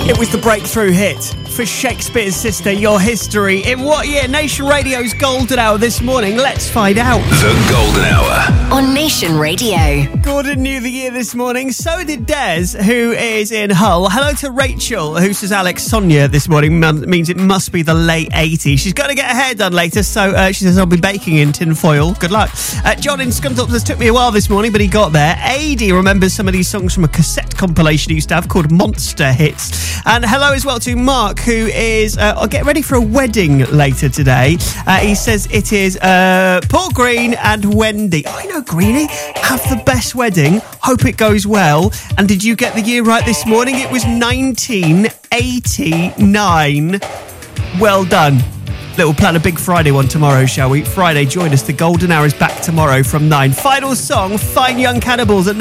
It was the breakthrough hit for Shakespeare's Sister, Your History. In what year? Nation Radio's Golden Hour this morning. Let's find out. The Golden Hour on Nation Radio. Gordon knew the year this morning. So did Des, who is in Hull. Hello to Rachel, who says Alex Sonia this morning means it must be the late 80s. She's got to get her hair done later, so she says I'll be baking in tin foil. Good luck. John in Scunthorpe says took me a while this morning, but he got there. AD remembers some of these songs from a cassette compilation he used to have called Monster Hits. And hello as well to Mark, who is getting ready for a wedding later today. He says it is Paul Green and Wendy. I know Greenie. Have the best wedding. Hope it goes well. And did you get the year right this morning? It was 1989. Well done. We'll plan a big Friday one tomorrow, shall we? Friday, join us. The Golden Hour is back tomorrow from 9. Final song, Fine Young Cannibals at